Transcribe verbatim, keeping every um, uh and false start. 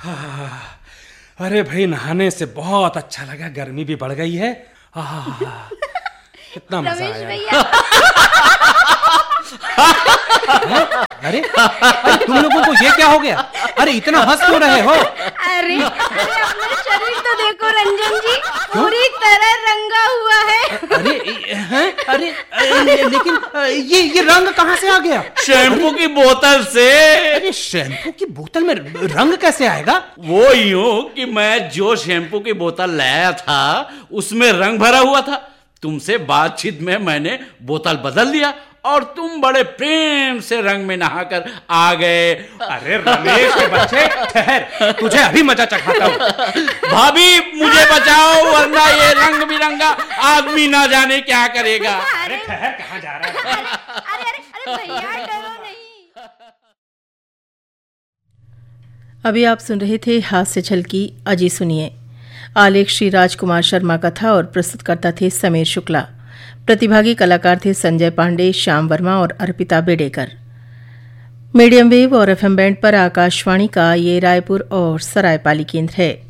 अरे भाई, नहाने से बहुत अच्छा लगा, गर्मी भी बढ़ गई है। कितना मजा आया। अरे अरे तुम लोगों को ये क्या हो गया? अरे इतना हंस क्यों रहे हो? अरे अरे अपना शरीर तो देखो रंजन जी, पूरी तरह रंगा हुआ है। अरे हैं? अरे लेकिन ये ये रंग कहाँ से आ गया? शैम्पू की बोतल से। अरे शैम्पू की बोतल में रंग कैसे आएगा? वो यूं कि मैं जो शैम्पू की बोतल लाया था उसमें रंग भरा हुआ था। तुमसे बातचीत में मैंने बोतल बदल दिया और तुम बड़े प्रेम से रंग में नहाकर आ गए। अरे रमेश के बच्चे, ठहर, तुझे अभी मजा चखाता हूँ। भाभी मुझे बचाओ, वरना ये रंग बिरंगा आदमी ना जाने क्या करेगा। अरे ठहर, कहाँ जा रहा है? अरे अरे अरे भैया, डरो नहीं। अभी आप सुन रहे थे हास्य झलकी। अजी सुनिए। आलेख श्री राजकुमार शर्मा का था और प्रस्तुतकर्ता थे समीर शुक्ला। प्रतिभागी कलाकार थे संजय पांडे, श्याम वर्मा और अर्पिता बेडेकर। मीडियम वेव और एफएम बैंड पर आकाशवाणी का ये रायपुर और सरायपाली केंद्र है।